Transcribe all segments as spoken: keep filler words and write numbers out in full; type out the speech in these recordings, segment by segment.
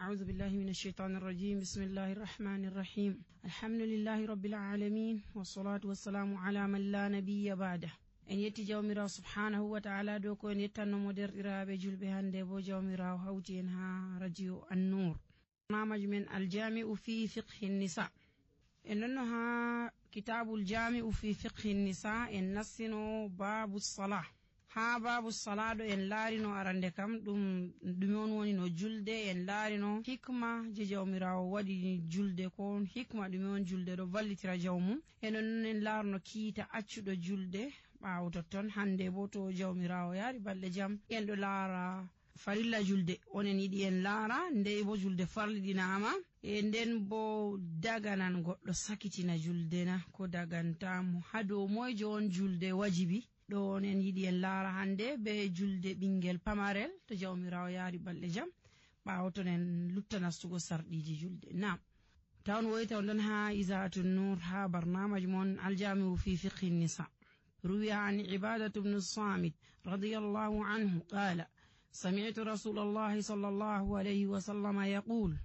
أعوذ بالله من الشيطان الرجيم. بسم الله الرحمن الرحيم. الحمد لله رب العالمين والصلاة والسلام على من لا نبي بعده. en yetti jawmirawo subhanahu wa ta'ala do ko en yettannomo derɗiraɓe julɓe hande bo jawmirawo hawti en ha radio an-nur barnamaju men aljami'u fi fiqhi nisa. en nonno ha kitabul jami'u fi fiqhi nisa en nassino babu salah. ha babu salah do en laarino arande kam ɗum ɗume on woni no julde. en laarino hikma je jawmirawo waɗi julde ko hikma ɗume on julde ɗo vallitira jawmum. en non en laarno kiita accuɗo julde ɓaawo totton. hande bo to jawmirawo yaari balɗe jam en ɗo laara farilla julde onen yiɗi en laara ndey bo julde farliɗinama e nden bo daganan goɗɗo sakitina julde na ko dagantamo ha dow moyjo on julde wajibi. ɗo onen yiɗi en laara hande be julde ɓingel pamarel to jawmirawo yaari balɗe jam ɓaawo ton en lutta nastugo sarɗiji julde. nam tawon woyta on ɗon ha isaatun nur ha barnamaju mon aljami'u fi fiqhi nisa. روي عن عبادة بن الصامت رضي الله عنه قال: سمعت رسول الله صلى الله عليه وسلم يقول: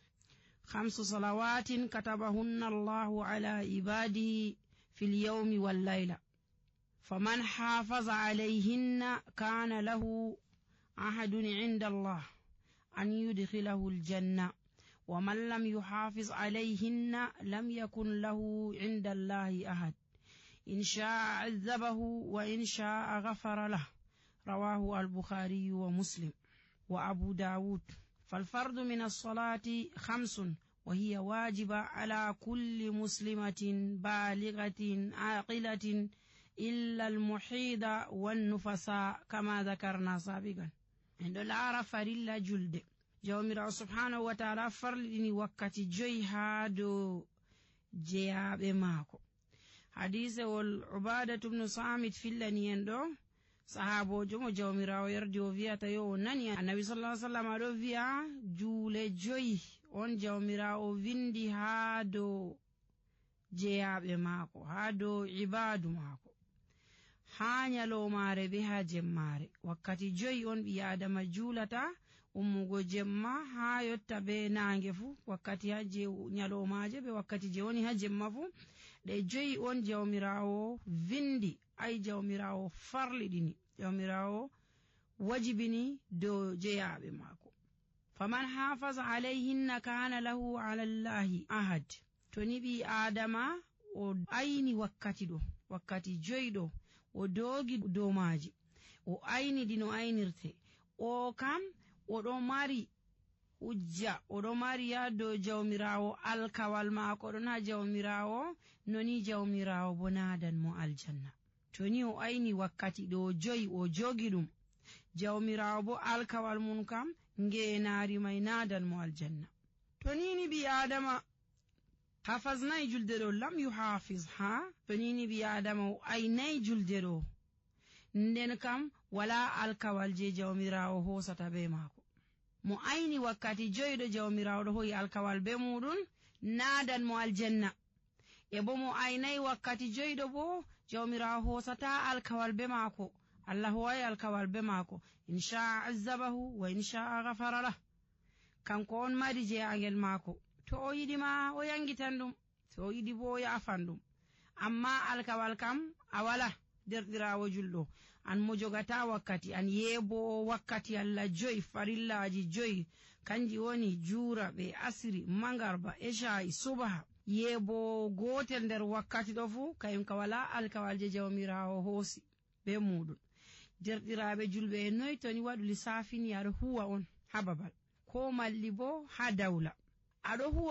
خمس صلوات كتبهن الله على عباده في اليوم والليلة، فمن حافظ عليهن كان له عهد عند الله أن يدخله الجنة، ومن لم يحافظ عليهن لم يكن له عند الله أحد، إن شاء عذبه وإن شاء غفر له. رواه البخاري ومسلم وأبو داود. فالفرض من الصلاة خمس، وهي واجبة على كل مسلمة بالغة عاقلة إلا المحيض والنفساء كما ذكرنا سابقا. عند العرف فرلا جلد جومر سبحانه وتعالى فرلني وقت جي هادو جياب ماكو. حديث والعبادة بن صامت في اللنيندو صحابو جمو جومراو يردو فيها تيو نانيا النبي صلى الله عليه وسلم أدو فيها جولة جوي on jawmirawo vindi ha dow jeyaɓe maako ha dow ibadu maako ha nyalomare be ha jemmare. wakkati joyi on ɓi adama juulata ummugo jemma ha yotta be nange fu. wakkati ha je nyalomaje be wakkati je woni ha jemma fu ɗe joyi on jawmirawo vindi ay jawmirawo farliɗini jawmirawo wajibini dow jeyaɓe maako. faman hafaza alayhinna kana lahu ala llahi ahad. to ni ɓi adama o ayni wakkati ɗo wakkati joyi ɗo o doogi dow maaji o ayni dino aynirte o kam oɗo mari hujja oɗo mari ya dow jawmirawo alkawal maako ɗon ha jawmirawo noni jawmirawo bo nadan mo aljanna. to ni o ayni wakkati ɗo joyi o jogi ɗum jawmirawo bo alkawal mun kam ngeenaari may nadan mo aljanna. to ni ni ɓi adama hafaznai julde ɗo lam yuhafiz ha to ni ni ɓi adama o aynai julde ɗo nden kam wala alkawal je jawmirawo hosata be maako. mo ayni wakkati joyiɗo jawmirawo ɗo hoyi alkawal be muɗum nadan mo aljanna. e bo mo aynai wakkati joyiɗo bo jawmirawo hosata alkawal be maako. allah howayi alkawal be maako. insha azzabahu wa insha ghafara lah. kanko on mari je angel maako. to o yiɗi ma o yangitan ɗum, to o yiɗi bo o yafan ɗum. amma alkawal kam a wala derɗirawo julɗo an mo jogata wakkati an yeebo wakkati allah joyi farillaji joyi kanji woni juura ɓe asiri mangarba esha'i subaha yeebo gotel nder wakkati ɗo fu kayum ka wala alkawal je jawmirawo hoosi be muɗum. derɗiraɓe julɓe e noyi toni waɗu lisafini aɗo huwa on ha babal ko malli bo ha dawla aɗo huwa